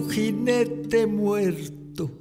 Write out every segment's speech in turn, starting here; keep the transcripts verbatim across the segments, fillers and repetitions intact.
jinete muerto.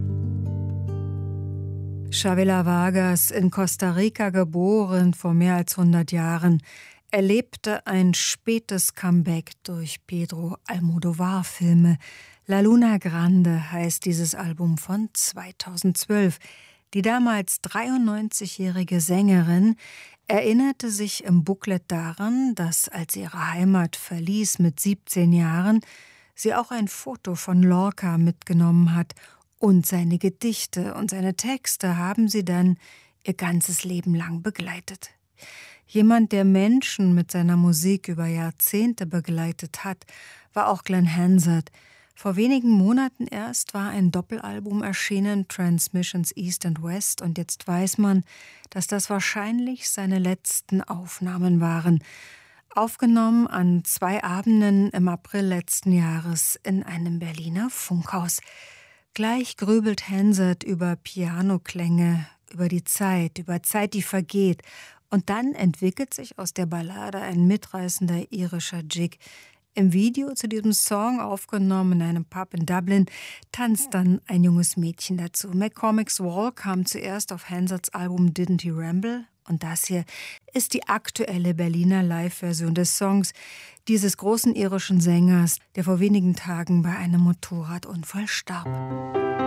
Chavela Vargas, in Costa Rica geboren vor mehr als hundert Jahren, erlebte ein spätes Comeback durch Pedro Almodóvar-Filme. La Luna Grande heißt dieses Album von zweitausendzwölf. Die damals dreiundneunzigjährige Sängerin erinnerte sich im Booklet daran, dass, als sie ihre Heimat verließ mit siebzehn Jahren, sie auch ein Foto von Lorca mitgenommen hat. Und seine Gedichte und seine Texte haben sie dann ihr ganzes Leben lang begleitet. Jemand, der Menschen mit seiner Musik über Jahrzehnte begleitet hat, war auch Glen Hansard. Vor wenigen Monaten erst war ein Doppelalbum erschienen, Transmissions East and West, und jetzt weiß man, dass das wahrscheinlich seine letzten Aufnahmen waren. Aufgenommen an zwei Abenden im April letzten Jahres in einem Berliner Funkhaus. Gleich grübelt Hansard über Pianoklänge, über die Zeit, über Zeit, die vergeht. Und dann entwickelt sich aus der Ballade ein mitreißender irischer Jig. Im Video zu diesem Song, aufgenommen in einem Pub in Dublin, tanzt dann ein junges Mädchen dazu. McCormick's Wall kam zuerst auf Hansards Album Didn't He Ramble? Und das hier ist die aktuelle Berliner Live-Version des Songs dieses großen irischen Sängers, der vor wenigen Tagen bei einem Motorradunfall starb.